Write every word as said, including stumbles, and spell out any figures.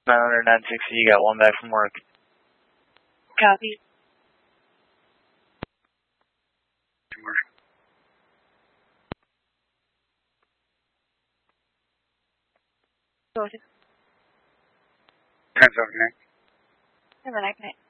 nine hundred, nine sixty, you got one back from work. Copy. Go ahead. Time's over, Nick. Have a nice night.